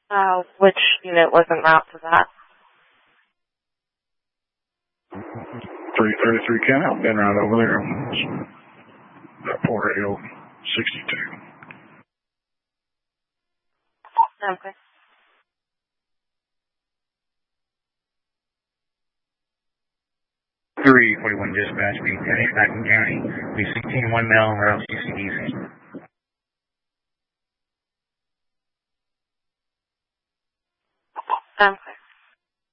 Which unit was en route to that? 333 Kent, I've been right over there. Port Hill 62. Okay. 341 dispatch, be Macon County, be 16-1 mil, or LCCDs. Okay.